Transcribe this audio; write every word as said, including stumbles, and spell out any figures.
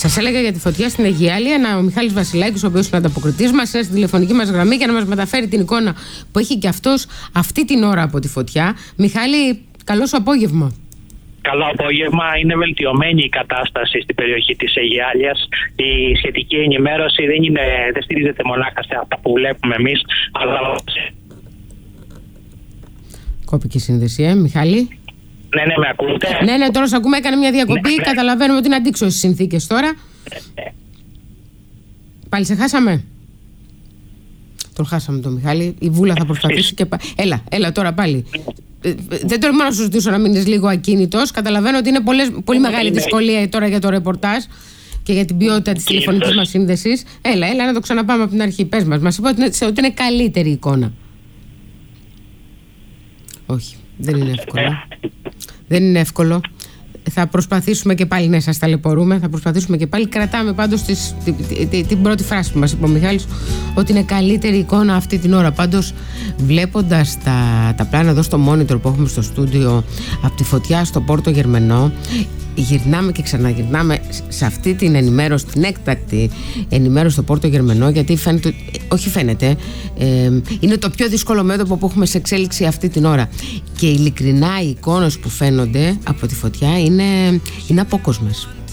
Σας έλεγα για τη φωτιά στην Αιγιάλεια, ο Μιχάλης Βασιλάκης, ο οποίος είναι ανταποκριτής μας, είναι στη τηλεφωνική μας γραμμή για να μας μεταφέρει την εικόνα που έχει και αυτός αυτή την ώρα από τη φωτιά. Μιχάλη, καλό σου απόγευμα. Καλό απόγευμα. Είναι βελτιωμένη η κατάσταση στην περιοχή της Αιγιάλειας. Η σχετική ενημέρωση δεν, είναι, δεν στηρίζεται μονάχα σε αυτά που βλέπουμε εμείς, αλλά... Κόπηκε η σύνδεση, ε, Μιχάλη. Ναι, ναι, με ακούτε. Ναι, ναι, τώρα σε ακούμε, έκανε μια διακοπή. Ναι, ναι. Καταλαβαίνουμε ότι είναι αντίξωες οι συνθήκες τώρα. Ναι. Πάλι σε χάσαμε. Τον χάσαμε τον Μιχάλη. Η Βούλα θα προσπαθήσει και πάλι. Έλα, έλα τώρα πάλι. Δεν τολμώ να σου ζητήσω να μείνεις λίγο ακίνητος. Καταλαβαίνω ότι είναι πολλές, πολύ μεγάλη δυσκολία τώρα για το ρεπορτάζ και για την ποιότητα της τηλεφωνικής μας σύνδεσης. Έλα, έλα να το ξαναπάμε από την αρχή. Πες μας. Μας είπε ότι είναι, ότι είναι καλύτερη εικόνα. Όχι, δεν είναι εύκολο. Δεν είναι εύκολο. Θα προσπαθήσουμε και πάλι, ναι, σας ταλαιπωρούμε. Θα προσπαθήσουμε και πάλι. Κρατάμε πάντως τις, την, την, την πρώτη φράση που μας είπε ο Μιχάλης, ότι είναι καλύτερη εικόνα αυτή την ώρα. Πάντως, βλέποντας τα, τα πλάνα εδώ στο monitor που έχουμε στο στούντιο από τη φωτιά στο Πόρτο Γερμενό, γυρνάμε και ξαναγυρνάμε σε αυτή την ενημέρωση, την έκτακτη ενημέρωση στο Πόρτο Γερμενό, γιατί φαίνεται, όχι φαίνεται, ε, είναι το πιο δύσκολο μέτωπο που έχουμε σε εξέλιξη αυτή την ώρα. Και ειλικρινά οι εικόνες που φαίνονται από τη φωτιά είναι, είναι απόκοσμες.